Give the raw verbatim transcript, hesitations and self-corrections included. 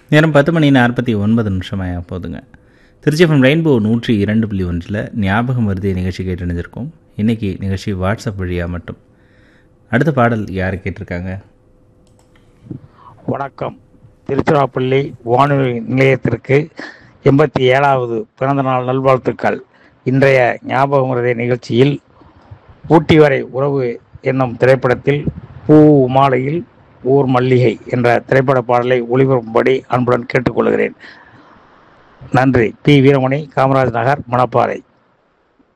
நேரம் பத்து மணி நாற்பத்தி ஒன்பது நிமிஷமாயா போதுங்க. திருச்சி எஃப்எம் ரெயின்போ நூற்றி இரண்டு புள்ளி ஒன்றில் ஞாபகம் வருது நிகழ்ச்சி கேட்டு நினைஞ்சிருக்கோம். இன்றைக்கி நிகழ்ச்சி வாட்ஸ்அப் வழியாக மட்டும். அடுத்த பாடல் யார் கேட்டிருக்காங்க? வணக்கம். திருச்சிராப்பள்ளி வானொலி நிலையத்திற்கு எண்பத்தி ஏழாவது பிறந்தநாள் நல்வாழ்த்துக்கள். இன்றைய ஞாபகம் வருதே நிகழ்ச்சியில் ஊட்டி வரை உறவு என்னும் திரைப்படத்தில் பூ மாலையில் ஊர் மல்லிகை என்ற திரைப்பட பாடலை ஒளிபரப்பும்படி அன்புடன் கேட்டுக்கொள்கிறேன். நன்றி. பி வீரமணி, காமராஜ் நகர், மணப்பாறை.